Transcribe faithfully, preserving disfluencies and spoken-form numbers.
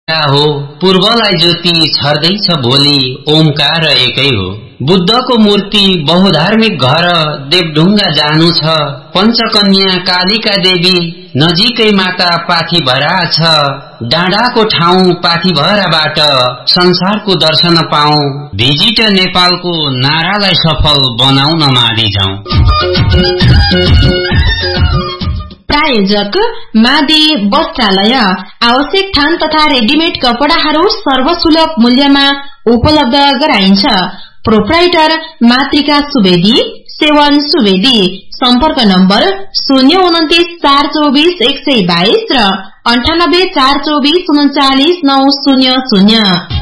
हो पूर्वलाई ज्योति छर्दैछ भोलि ओमकार एकै हो। बुद्धको मूर्ति बहुधार्मिक घर देवढुङ्गा जानु छ। पञ्चकन्या कालिका देवी नजिकै माता पाथिभरा छ। डाँडाको ठाउँ पाथिभराबाट संसारको दर्शन पाऊ। भिजिट नेपालको नारालाई सफल बनाउन माडी जाऊ। प्रायोजक मादी वस्त्रालय आवश्यक थान तथा रेडीमेड कपडाहरू सर्वसुलभ मूल्यमा उपलब्ध गराइन्छ। प्रोप्राइटर मातृका सुवेदी, सेवन सुवेदी। सम्पर्क नम्बर शून्य उन्तिस चार चौबीस एक सय बाइस र अन्ठानब्बे चार चौबीस उन्चालिस नौ शून्य शून्य।